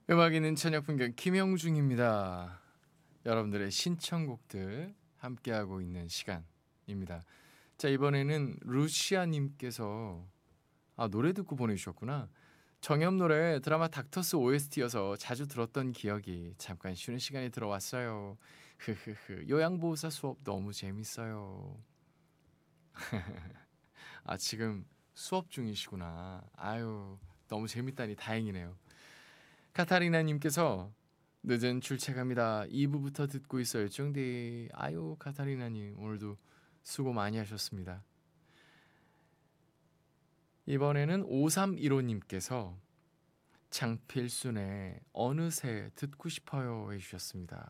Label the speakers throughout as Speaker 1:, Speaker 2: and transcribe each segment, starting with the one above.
Speaker 1: 음악 있는 저녁 풍경 김영중입니다. 여러분들의 신청곡들 함께하고 있는 시간입니다. 자, 이번에는 루시아님께서 노래 듣고 보내주셨구나. 정엽 노래 드라마 닥터스 OST여서 자주 들었던 기억이 잠깐 쉬는 시간에 들어왔어요. 흐흐흐. 요양보호사 수업 너무 재밌어요. 지금 수업 중이시구나. 아유, 너무 재밌다니 다행이네요. 카타리나님께서 늦은 출첵합니다. 2부부터 듣고 있어요. 쫑디. 아유, 카타리나님 오늘도 수고 많이 하셨습니다. 이번에는 5315님께서 장필순의 어느새 듣고 싶어요 해주셨습니다.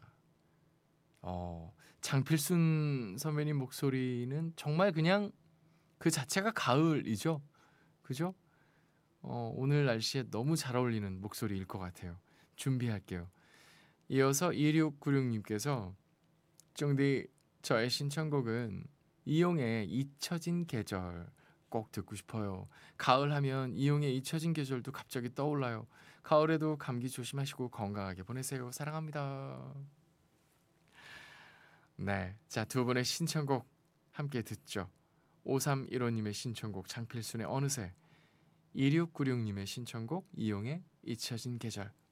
Speaker 1: 장필순 선배님 목소리는 정말 그냥 그 자체가 가을이죠. 그죠? 오늘 날씨에 너무 잘 어울리는 목소리일 것 같아요. 준비할게요. 이어서 2696님께서 쫑디 저의 신청곡은 이용의 잊혀진 계절 꼭 듣고 싶어요. 가을 하면 이용의 잊혀진 계절도 갑자기 떠올라요. 가을에도 감기 조심하시고 건강하게 보내세요. 사랑합니다. 네, 자, 두 분의 신청곡 함께 듣죠. 5315님의 신청곡 장필순의 어느새, 2696님의 신청곡 이용의 잊혀진 계절.